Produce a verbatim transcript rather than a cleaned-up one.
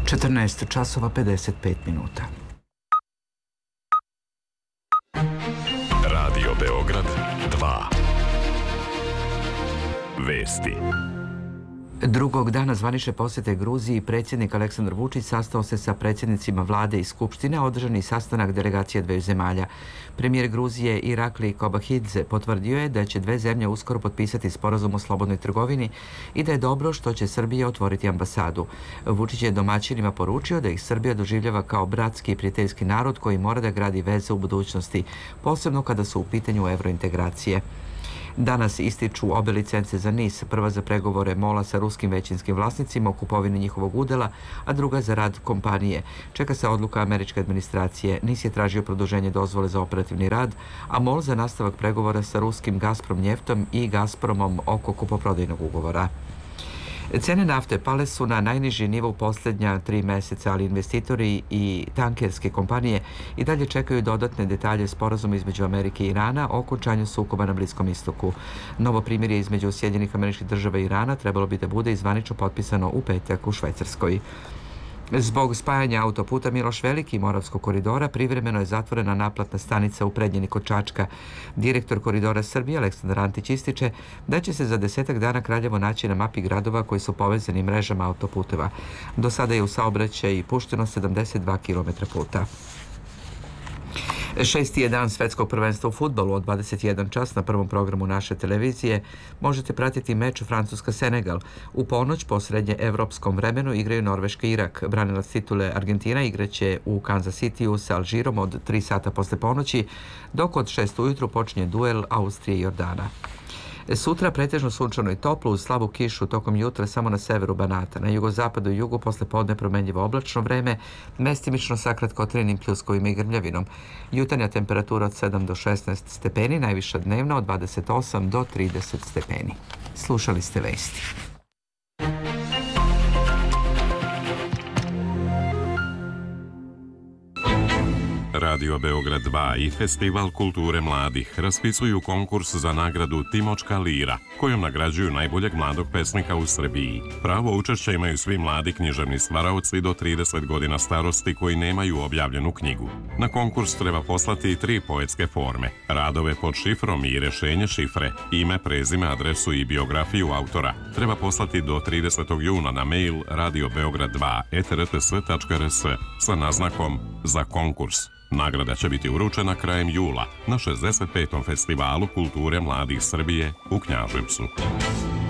četrnaest časova pedeset pet minuta. Radio Beograd dva. Vesti. Drugog dana zvanične posete Gruziji predsjednik Aleksandar Vučić sastao se sa predsjednicima vlade i skupštine, održani sastanak delegacije dveju zemalja. Premijer Gruzije Irakli Kobahidze potvrdio je da će dve zemlje uskoro potpisati sporazum o slobodnoj trgovini i da je dobro što će Srbija otvoriti ambasadu. Vučić je domaćinima poručio da ih Srbija doživljava kao bratski i prijateljski narod koji mora da gradi veze u budućnosti, posebno kada su u pitanju evrointegracije. Danas ističu obe licence za NIS, prva za pregovore MOL-a sa ruskim većinskim vlasnicima o kupovini njihovog udela, a druga za rad kompanije. Čeka se odluka američke administracije. NIS je tražio produženje dozvole za operativni rad, a MOL za nastavak pregovora sa ruskim Gazprom Njeftom i Gazpromom oko kupoprodajnog ugovora. Cene nafte pale su na najniži nivo u posljednja tri meseca, ali investitori i tankerske kompanije i dalje čekaju dodatne detalje sporazuma između Amerike i Irana o okončanju sukoba na Bliskom istoku. Novo primirje između Sjedinjenih Američkih Država i Irana trebalo bi da bude i zvanično potpisano u petak u Švajcarskoj. Zbog spajanja autoputa Miloš Veliki i Moravskog koridora privremeno je zatvorena naplatna stanica u Prednjeni kod Čačka. Direktor Koridora Srbije Aleksandar Antić ističe da će se za desetak dana Kraljevo naći na mapi gradova koji su povezani mrežama autoputeva. Do sada je u saobraćaj pušteno sedamdeset dva kilometra puta. Šesti je dan svetskog prvenstva u fudbalu od dvadeset jedan čas na prvom programu naše televizije. Možete pratiti meč Francuska-Senegal. U ponoć po srednje evropskom vremenu igraju Norveška i Irak. Branilac titule Argentina igraće u Kansas Cityu sa Alžirom od tri sata posle ponoći, dok od šest ujutru počinje duel Austrije i Jordana. Sutra pretežno sunčano i toplo uz slabu kišu tokom jutra samo na severu Banata. Na jugozapadu i jugu posle podne promenljivo oblačno vreme, mestimično sa kratkotrenim pljuskovima i grmljavinom. Jutarnja temperatura od sedam do šesnaest stepeni, najviša dnevna od dvadeset osam do trideset stepeni. Slušali ste vesti. Radio Beograd dva i Festival kulture mladih raspisuju konkurs za nagradu Timočka lira, kojom nagrađuju najboljeg mladog pesnika u Srbiji. Pravo učešća imaju svi mladi književni stvaraoci do trideset godina starosti koji nemaju objavljenu knjigu. Na konkurs treba poslati tri poetske forme, radove pod šifrom i rešenje šifre, ime, prezime, adresu i biografiju autora. Treba poslati do tridesetog juna na mail radio beograd dva et r t s tačka r s sa naznakom za konkurs. Nagrada će biti uručena krajem jula na šezdeset petom Festivalu kulture mladih Srbije u Knjaževcu.